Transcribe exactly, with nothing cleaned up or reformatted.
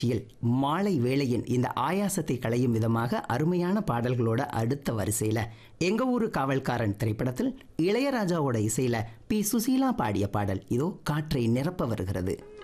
இல் மாலை வேளையின் இந்த ஆயாசத்தை களையும் விதமாக அருமையான பாடல்களோட அடுத்த வரிசையில் எங்க ஊரு காவல்காரன் திரைப்படத்தில் இளையராஜாவோட இசையில பி சுசீலா பாடிய பாடல் இதோ காற்றை நிரப்ப வருகிறது.